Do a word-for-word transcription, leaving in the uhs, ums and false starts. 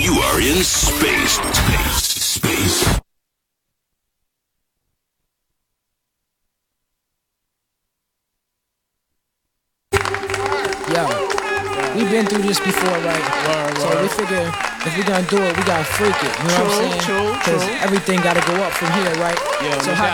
You are in space. Space. Space. Yo, we've been through this before, right? Word, so word. we figure if we're gonna do it, we gotta freak it. You know True, what I'm saying? true, Because true. everything gotta go up from here, right? Yeah, so no how doubt.